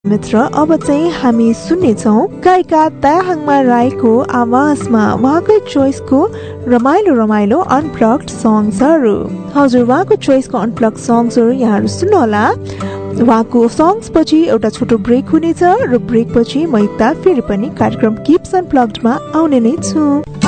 मित्र, अब चाहिँ हामी सुन्ने छौं गायिका दयाहाङमा राईको आवाजमा उहाँकै चोइसको रमाइलो अनप्लग्ड सङ्ग्सहरू। हजुर, उहाँको चोइसको अनप्लग्ड सङ्ग्सहरू यहाँहरू सुन्नुहोला। उहाँको सङ्ग्स पछि एउटा छोटो ब्रेक हुनेछ र ब्रेक पछि म एकता फेरि पनि कार्यक्रम किप्स अनप्लग्डमा आउने नै छु।